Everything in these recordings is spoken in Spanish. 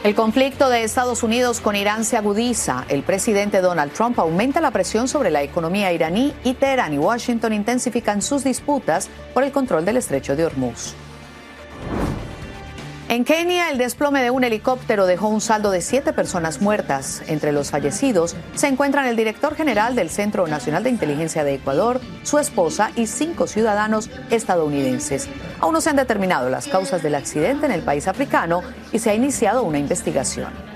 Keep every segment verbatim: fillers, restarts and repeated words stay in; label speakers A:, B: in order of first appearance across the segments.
A: El conflicto de Estados Unidos con Irán se agudiza. El presidente Donald Trump aumenta la presión sobre la economía iraní y Teherán y Washington intensifican sus disputas por el control del estrecho de Hormuz. En Kenia, el desplome de un helicóptero dejó un saldo de siete personas muertas. Entre los fallecidos se encuentran el director general del Centro Nacional de Inteligencia de Ecuador, su esposa y cinco ciudadanos estadounidenses. Aún no se han determinado las causas del accidente en el país africano y se ha iniciado una investigación.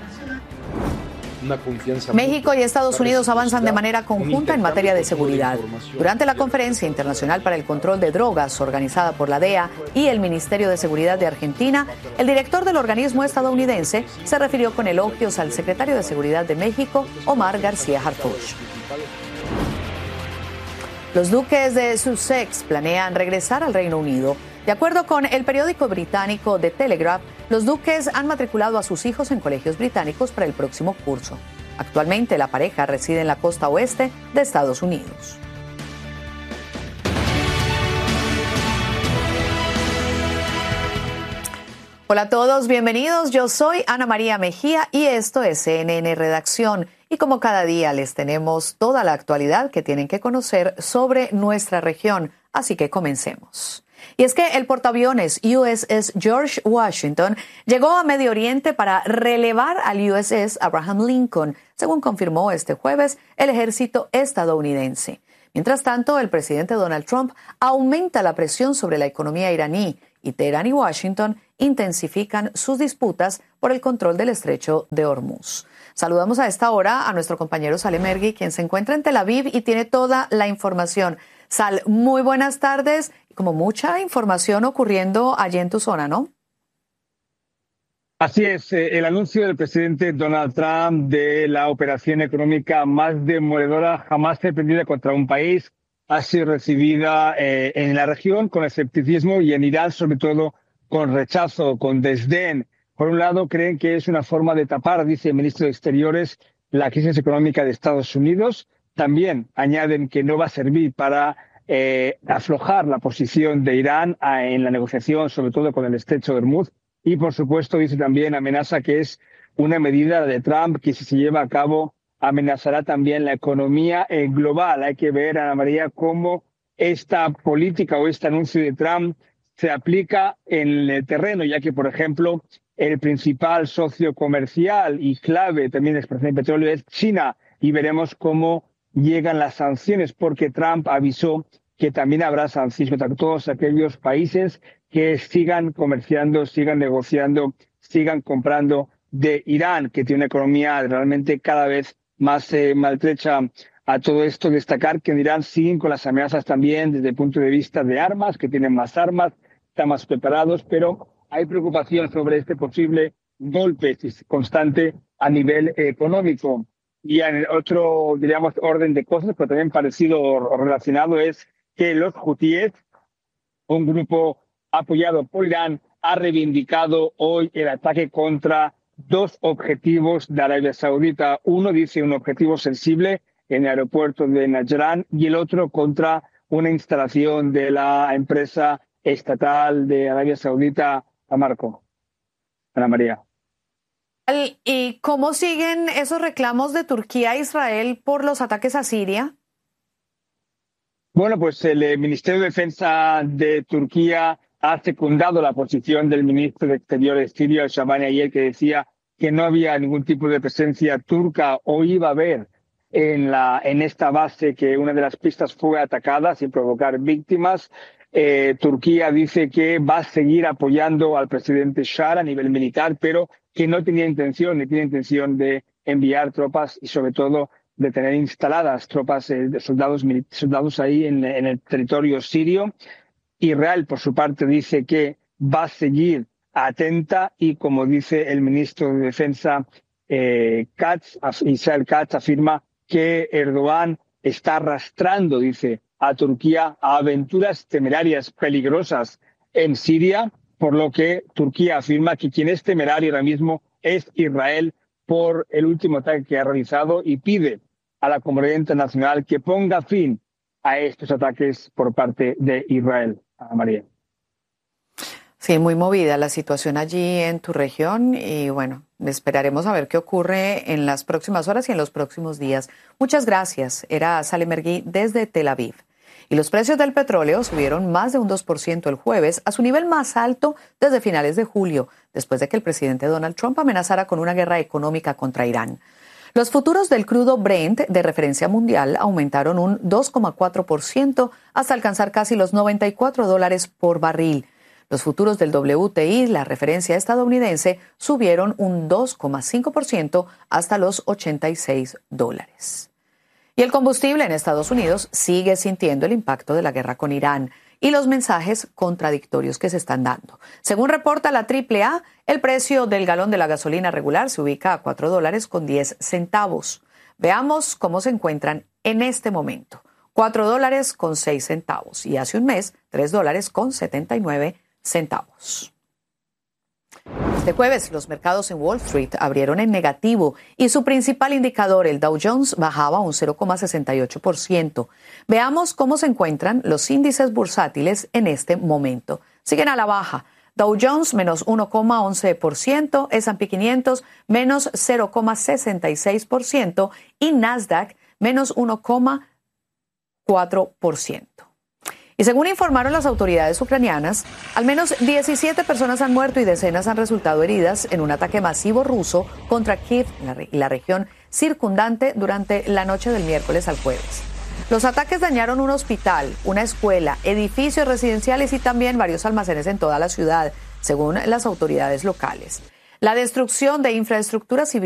A: México y Estados Unidos avanzan de manera conjunta en materia de seguridad. Durante la Conferencia Internacional para el Control de Drogas, organizada por la D E A y el Ministerio de Seguridad de Argentina, el director del organismo estadounidense se refirió con elogios al secretario de Seguridad de México, Omar García Harfuch. Los duques de Sussex planean regresar al Reino Unido. De acuerdo con el periódico británico The Telegraph, los duques han matriculado a sus hijos en colegios británicos para el próximo curso. Actualmente, la pareja reside en la costa oeste de Estados Unidos. Hola a todos, bienvenidos. Yo soy Ana María Mejía y esto es C N N Redacción. Y como cada día les tenemos toda la actualidad que tienen que conocer sobre nuestra región. Así que comencemos. Y es que el portaaviones U S S George Washington llegó a Medio Oriente para relevar al U S S Abraham Lincoln, según confirmó este jueves el ejército estadounidense. Mientras tanto, el presidente Donald Trump aumenta la presión sobre la economía iraní y Teherán y Washington intensifican sus disputas por el control del estrecho de Hormuz. Saludamos a esta hora a nuestro compañero Salem Ergui, quien se encuentra en Tel Aviv y tiene toda la información. Sal, muy buenas tardes. Como mucha información ocurriendo allí en tu zona, ¿no?
B: Así es, eh, el anuncio del presidente Donald Trump de la operación económica más demoledora jamás emprendida contra un país ha sido recibida eh, en la región con escepticismo y en Irán sobre todo con rechazo, con desdén. Por un lado creen que es una forma de tapar, dice el ministro de Exteriores, la crisis económica de Estados Unidos. También añaden que no va a servir para eh, aflojar la posición de Irán a, en la negociación, sobre todo con el estrecho de Hormuz. Y, por supuesto, dice también, amenaza que es una medida de Trump que si se lleva a cabo amenazará también la economía eh, global. Hay que ver, Ana María, cómo esta política o este anuncio de Trump se aplica en el terreno, ya que, por ejemplo, el principal socio comercial y clave también de exportación de petróleo es China. Y veremos cómo llegan las sanciones, porque Trump avisó que también habrá sanciones contra todos aquellos países que sigan comerciando, sigan negociando, sigan comprando de Irán, que tiene una economía realmente cada vez más eh, maltrecha. A todo esto, destacar que en Irán siguen con las amenazas también desde el punto de vista de armas, que tienen más armas, están más preparados, pero hay preocupación sobre este posible golpe constante a nivel económico. Y en otro, diríamos, orden de cosas, pero también parecido o relacionado, es que los hutíes, un grupo apoyado por Irán, ha reivindicado hoy el ataque contra dos objetivos de Arabia Saudita. Uno, dice, un objetivo sensible en el aeropuerto de Najran y el otro contra una instalación de la empresa estatal de Arabia Saudita, Aramco. Ana María.
A: ¿Y cómo siguen esos reclamos de Turquía a Israel por los ataques a Siria?
B: Bueno, pues el Ministerio de Defensa de Turquía ha secundado la posición del ministro de Exteriores sirio, Shabani, ayer, que decía que no había ningún tipo de presencia turca o iba a haber en, la, en esta base, que una de las pistas fue atacada sin provocar víctimas. Eh, Turquía dice que va a seguir apoyando al presidente Shar a nivel militar, pero que no tenía intención, ni tiene intención de enviar tropas y sobre todo de tener instaladas tropas eh, de soldados, soldados ahí en, en el territorio sirio. Israel, por su parte, dice que va a seguir atenta y, como dice el ministro de Defensa, eh, Katz, Israel Katz, afirma que Erdogan está arrastrando, dice, a Turquía a aventuras temerarias, peligrosas en Siria, por lo que Turquía afirma que quien es temerario ahora mismo es Israel por el último ataque que ha realizado y pide a la comunidad internacional que ponga fin a estos ataques por parte de Israel. Ana María.
A: Sí, muy movida la situación allí en tu región y bueno, esperaremos a ver qué ocurre en las próximas horas y en los próximos días. Muchas gracias. Era Saleh Mergui desde Tel Aviv. Y los precios del petróleo subieron más de un dos por ciento el jueves a su nivel más alto desde finales de julio, después de que el presidente Donald Trump amenazara con una guerra económica contra Irán. Los futuros del crudo Brent de referencia mundial aumentaron un dos coma cuatro por ciento hasta alcanzar casi los noventa y cuatro dólares por barril. Los futuros del W T I, la referencia estadounidense, subieron un dos coma cinco por ciento hasta los ochenta y seis dólares. Y el combustible en Estados Unidos sigue sintiendo el impacto de la guerra con Irán y los mensajes contradictorios que se están dando. Según reporta la triple A, el precio del galón de la gasolina regular se ubica a cuatro dólares con diez centavos. Veamos cómo se encuentran en este momento. cuatro dólares con seis centavos y hace un mes tres dólares con setenta y nueve centavos. Este jueves, los mercados en Wall Street abrieron en negativo y su principal indicador, el Dow Jones, bajaba un cero coma sesenta y ocho por ciento. Veamos cómo se encuentran los índices bursátiles en este momento. Siguen a la baja. Dow Jones menos uno coma once por ciento, S and P quinientos menos cero coma sesenta y seis por ciento y Nasdaq menos uno coma cuatro por ciento. Y según informaron las autoridades ucranianas, al menos diecisiete personas han muerto y decenas han resultado heridas en un ataque masivo ruso contra Kiev y la región circundante durante la noche del miércoles al jueves. Los ataques dañaron un hospital, una escuela, edificios residenciales y también varios almacenes en toda la ciudad, según las autoridades locales. La destrucción de infraestructura civil